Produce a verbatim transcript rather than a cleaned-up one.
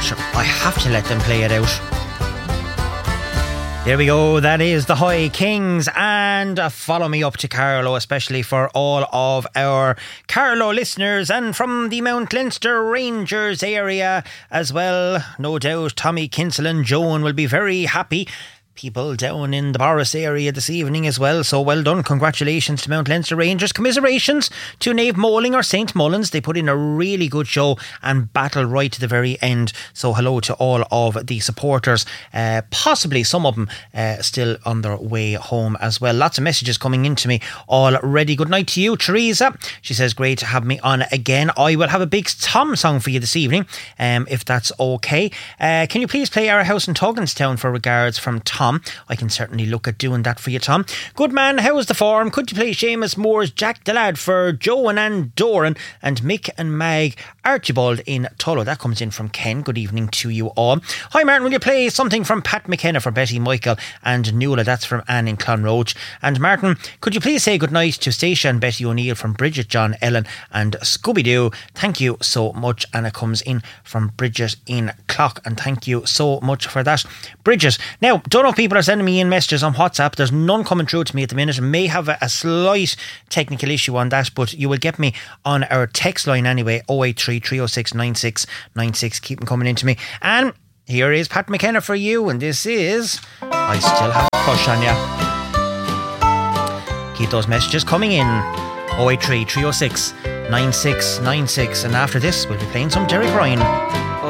sure, I have to let them play it out. There we go, that is the High Kings, and uh, follow me up to Carlow, especially for all of our Carlow listeners and from the Mount Leinster Rangers area as well. No doubt Tommy Kinsella and Joan will be very happy. People down in the Boris area this evening as well, so well done. Congratulations to Mount Leinster Rangers. Commiserations to Nave Moling or Saint Mullins. They put in a really good show and battle right to the very end. So hello to all of the supporters, uh, possibly some of them uh, still on their way home as well. Lots of messages coming in to me already. Good night to you, Teresa. She says great to have me on again. I will have a big Tom song for you this evening, um, if that's okay. Uh, can you please play Our House in Tugginstown for regards from Tom? I can certainly look at doing that for you, Tom. Good man, how's the form? Could you play Seamus Moore's Jack the Lad for Joan and Doran and Mick and Mag Archibald in Tullow? That comes in from Ken. Good evening to you all. Hi Martin, will you play something from Pat McKenna for Betty Michael and Nuala? That's from Anne in Clonroach. And Martin, could you please say good night to Stacia and Betty O'Neill from Bridget, John, Ellen and Scooby-Doo? Thank you so much. And it comes in from Bridget in Clock, and thank you so much for that, Bridget. Now, don't know if people are sending me in messages on WhatsApp. There's none coming through to me at the minute. I may have a, a slight technical issue on that, but you will get me on our text line anyway, oh eight three, three oh six, nine six nine six. Keep them coming in to me. And here is Pat McKenna for you, and this is I Still Have a Crush on Ya. Keep those messages coming in, oh eight three, three oh six, nine six nine six. And after this we'll be playing some Derek Ryan.